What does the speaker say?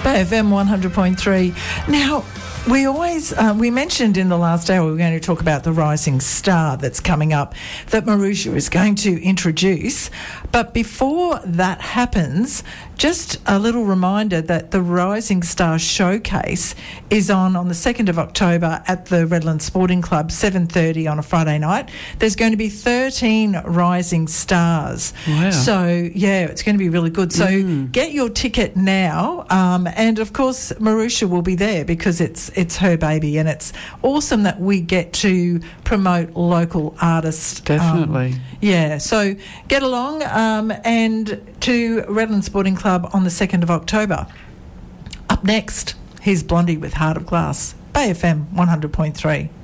Bay FM 100.3. Now, we always, we mentioned in the last hour we were going to talk about the Rising Star that's coming up that Marusha is going to introduce. But before that happens, just a little reminder that the Rising Star Showcase is on the 2nd of October at the Redland Sporting Club, 7:30 on a Friday night. There's going to be 13 Rising Stars. Wow. So, yeah, it's going to be really good. So get your ticket now. And, of course, Marusha will be there because it's her baby, and it's awesome that we get to promote local artists. Definitely. So get along and to Redland Sporting Club on the 2nd of October. Up next, here's Blondie with Heart of Glass. Bay FM 100.3.